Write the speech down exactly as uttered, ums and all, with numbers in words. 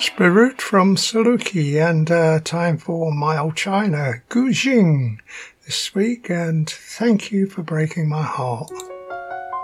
Spirit from Saluki, and uh, time for my old China, Gu Jing, this week, and thank you for breaking my heart.